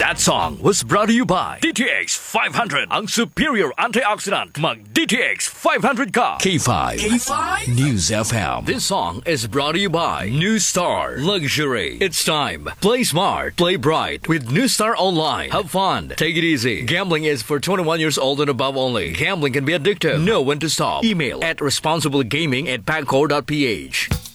That song was brought to you by DTX 500. Ang superior antioxidant. Mag DTX 500 ka. K5. News FM. This song is brought to you by New Star Luxury. It's time. Play smart. Play bright with New Star Online. Have fun. Take it easy. Gambling is for 21 years old and above only. Gambling can be addictive. Know when to stop. Email at responsiblegaming@pagcor.ph.